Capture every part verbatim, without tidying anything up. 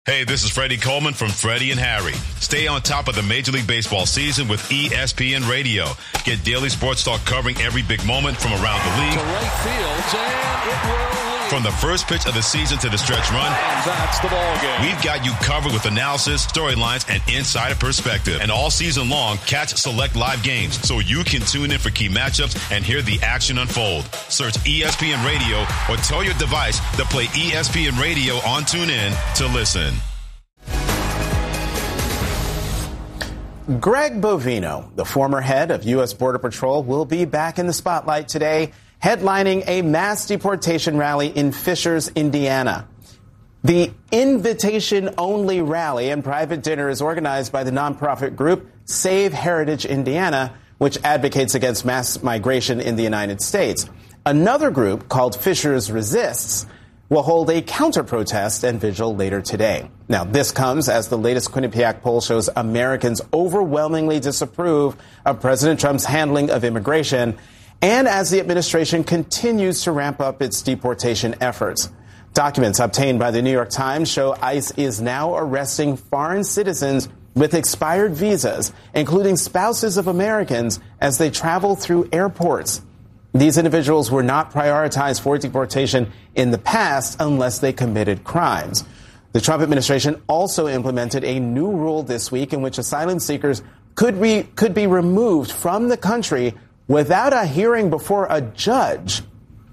Hey, this is Freddie Coleman from Freddie and Harry. Stay on top of the Major League Baseball season with E S P N Radio. Get daily sports talk covering every big moment from around the league. To right field, and it will lead. From the first pitch of the season to the stretch run. And that's the ball game. We've got you covered with analysis, storylines, and insider perspective. And all season long, catch select live games so you can tune in for key matchups and hear the action unfold. Search E S P N Radio or tell your device to play E S P N Radio on TuneIn to listen. Greg Bovino, the former head of U S Border Patrol, will be back in the spotlight today, headlining a mass deportation rally in Fishers, Indiana. The invitation-only rally and private dinner is organized by the nonprofit group Save Heritage Indiana, which advocates against mass migration in the United States. Another group called Fishers Resists will hold a counter-protest and vigil later today. Now, this comes as the latest Quinnipiac poll shows Americans overwhelmingly disapprove of President Trump's handling of immigration, and as the administration continues to ramp up its deportation efforts. Documents obtained by the New York Times show ICE is now arresting foreign citizens with expired visas, including spouses of Americans, as they travel through airports. These individuals were not prioritized for deportation in the past unless they committed crimes. The Trump administration also implemented a new rule this week in which asylum seekers could be, could be removed from the country without a hearing before a judge.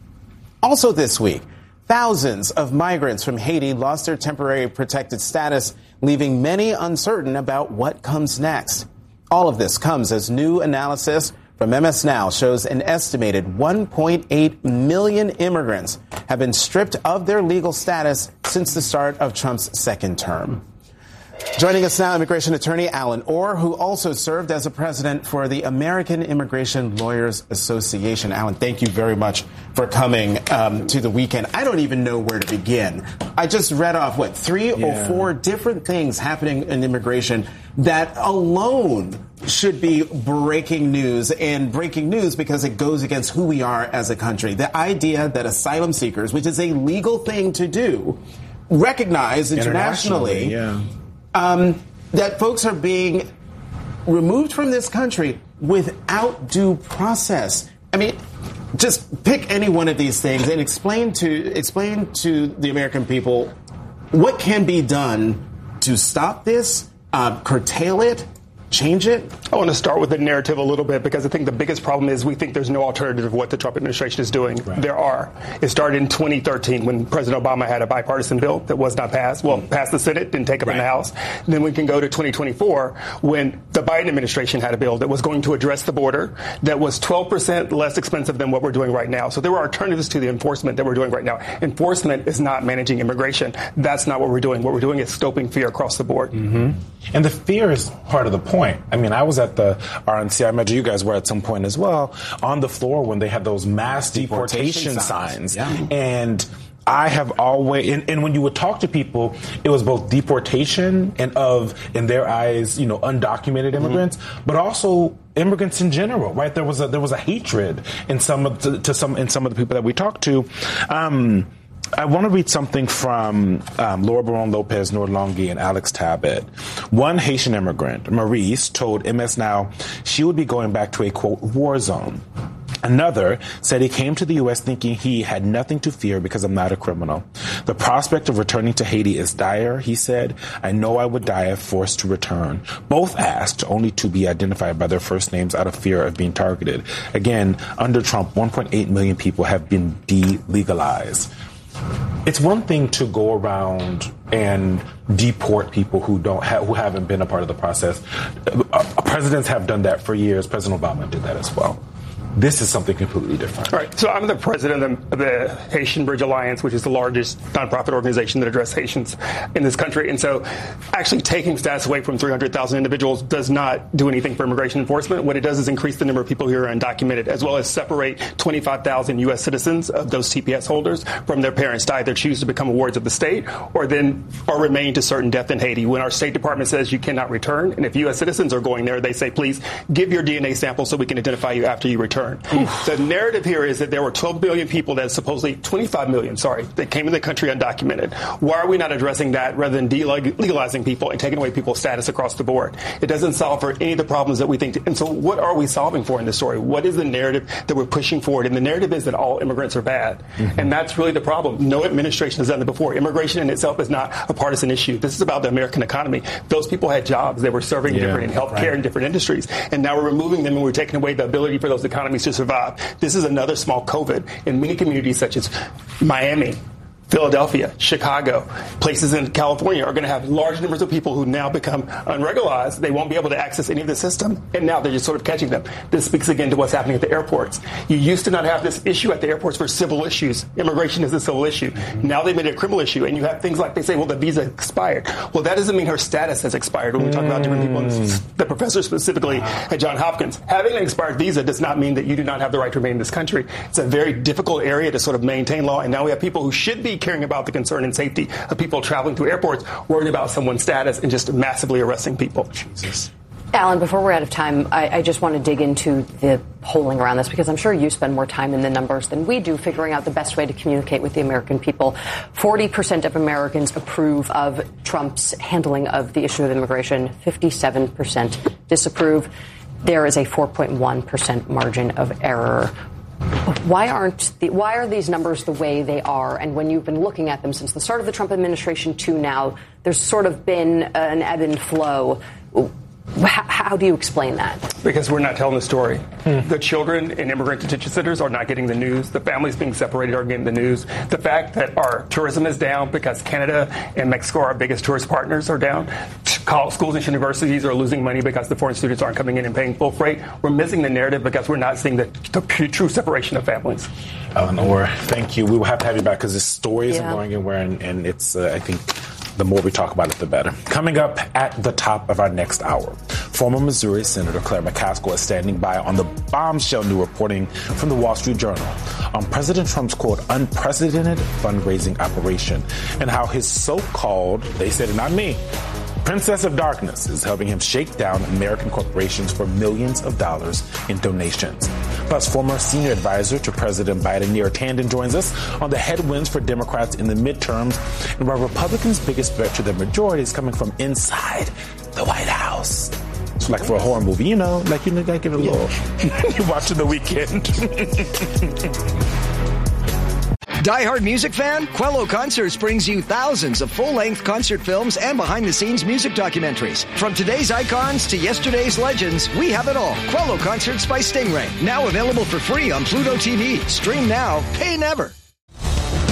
Also this week, thousands of migrants from Haiti lost their temporary protected status, leaving many uncertain about what comes next. All of this comes as new analysis from M S Now shows an estimated one point eight million immigrants have been stripped of their legal status since the start of Trump's second term. Joining us now, immigration attorney Alan Orr, who also served as a president for the American Immigration Lawyers Association. Alan, thank you very much for coming um, to the weekend. I don't even know where to begin. I just read off, what, three yeah. or four different things happening in immigration that alone should be breaking news, and breaking news because it goes against who we are as a country. The idea that asylum seekers, which is a legal thing to do, recognized internationally, internationally yeah. Um, that folks are being removed from this country without due process. I mean, just pick any one of these things and explain to explain to the American people what can be done to stop this, uh, curtail it, change it. I want to start with the narrative a little bit because I think the biggest problem is we think there's no alternative to what the Trump administration is doing. Right. There are. It started in twenty thirteen when President Obama had a bipartisan bill that was not passed. Well, mm. passed the Senate, didn't take up right. in the House. Then we can go to twenty twenty-four when the Biden administration had a bill that was going to address the border that was twelve percent less expensive than what we're doing right now. So there were alternatives to the enforcement that we're doing right now. Enforcement is not managing immigration. That's not what we're doing. What we're doing is stopping fear across the board. Mm-hmm. And the fear is part of the point. I mean, I was at the R N C, I imagine you guys were at some point as well, on the floor when they had those mass deportation, deportation signs. signs. Yeah. And I have always, and, and when you would talk to people, it was both deportation and of, in their eyes, you know, undocumented immigrants, mm-hmm. but also immigrants in general, right? There was a, there was a hatred in some of the, to some, in some of the people that we talked to. Um, I want to read something from um, Laura Baron Lopez, Nord Longi, and Alex Tabet. One Haitian immigrant, Maurice, told M S Now she would be going back to a, quote, war zone. Another said he came to the U S thinking he had nothing to fear because I'm not a criminal. The prospect of returning to Haiti is dire, he said. I know I would die if forced to return. Both asked only to be identified by their first names out of fear of being targeted. Again, under Trump, one point eight million people have been delegalized. It's one thing to go around and deport people who don't ha- who haven't been a part of the process. Uh, presidents have done that for years. President Obama did that as well. This is something completely different. All right. So I'm the president of the Haitian Bridge Alliance, which is the largest nonprofit organization that addresses Haitians in this country. And so actually taking status away from three hundred thousand individuals does not do anything for immigration enforcement. What it does is increase the number of people who are undocumented, as well as separate twenty-five thousand U S citizens of those T P S holders from their parents to either choose to become wards of the state or then or remain to certain death in Haiti. When our State Department says you cannot return, and if U S citizens are going there, they say, please give your D N A sample so we can identify you after you return. concern. The narrative here is that there were twelve million people that supposedly, twenty-five million, sorry, that came in the country undocumented. Why are we not addressing that rather than delegalizing people and taking away people's status across the board? It doesn't solve for any of the problems that we think. And so what are we solving for in this story? What is the narrative that we're pushing forward? And the narrative is that all immigrants are bad. Mm-hmm. And that's really the problem. No administration has done it before. Immigration in itself is not a partisan issue. This is about the American economy. Those people had jobs. They were serving yeah, different in healthcare right. and different industries. And now we're removing them and we're taking away the ability for those economies to survive. This is another small COVID in many communities such as Miami, Philadelphia, Chicago, places in California are going to have large numbers of people who now become unregularized. They won't be able to access any of the system, and now they're just sort of catching them. This speaks again to what's happening at the airports. You used to not have this issue at the airports for civil issues. Immigration is a civil issue. Now they made it a criminal issue, and you have things like they say, well, the visa expired. Well, that doesn't mean her status has expired when we talk about different people, the professor specifically at Johns Hopkins. Having an expired visa does not mean that you do not have the right to remain in this country. It's a very difficult area to sort of maintain law, and now we have people who should be caring about the concern and safety of people traveling through airports, worried about someone's status and just massively arresting people. Jesus. Alan, before we're out of time, I, I just want to dig into the polling around this because I'm sure you spend more time in the numbers than we do figuring out the best way to communicate with the American people. forty percent of Americans approve of Trump's handling of the issue of immigration. fifty-seven percent disapprove. There is a four point one percent margin of error. Why aren't the, why are these numbers the way they are? And when you've been looking at them since the start of the Trump administration to now, there's sort of been an ebb and flow. How, how do you explain that? Because we're not telling the story. Hmm. The children in immigrant detention centers are not getting the news. The families being separated are getting the news. The fact that our tourism is down because Canada and Mexico, our biggest tourist partners, are down. Schools and universities are losing money because the foreign students aren't coming in and paying full freight. We're missing the narrative because we're not seeing the, the true separation of families. Eleanor, thank you. We will have to have you back because this story isn't yeah. going anywhere, and, and it's, uh, I think, the more we talk about it, the better. Coming up at the top of our next hour, former Missouri Senator Claire McCaskill is standing by on the bombshell new reporting from the Wall Street Journal on President Trump's, quote, unprecedented fundraising operation and how his so-called, they said it, not me, Princess of Darkness is helping him shake down American corporations for millions of dollars in donations. Plus, former senior advisor to President Biden, Neera Tanden, joins us on the headwinds for Democrats in the midterms and why Republicans' biggest threat to their majority is coming from inside the White House. It's like for a horror movie, you know, like you gotta give it a little. You're watching The Weekend. Die-hard music fan? Quello Concerts brings you thousands of full-length concert films and behind-the-scenes music documentaries. From today's icons to yesterday's legends, we have it all. Quello Concerts by Stingray. Now available for free on Pluto T V. Stream now, pay never.